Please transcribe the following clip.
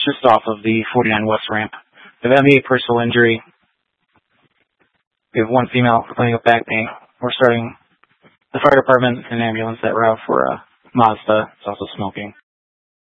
just off of the 49 West ramp. They've had me a personal injury. We have one female complaining of back pain. We're starting the fire department and ambulance that route for Mazda. It's also smoking.